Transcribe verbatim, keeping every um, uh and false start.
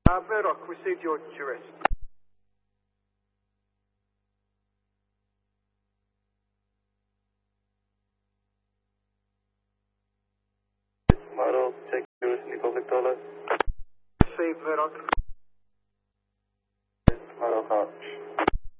Uh, Murdoch, received your duress. Model, check duress, Nicole Victola. Received, Murdoch. Model, call.